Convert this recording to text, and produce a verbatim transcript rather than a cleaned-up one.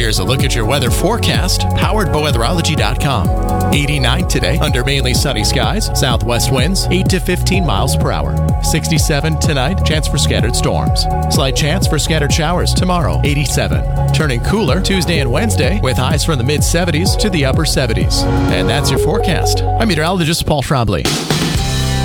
Here's a look at your weather forecast, powered by weatherology dot com. eighty-nine today, under mainly sunny skies. Southwest winds, eight to fifteen miles per hour. sixty-seven tonight, chance for scattered storms. Slight chance for scattered showers tomorrow, eighty-seven. Turning cooler Tuesday and Wednesday, with highs from the mid seventies to the upper seventies. And that's your forecast. I'm meteorologist Paul Trombley.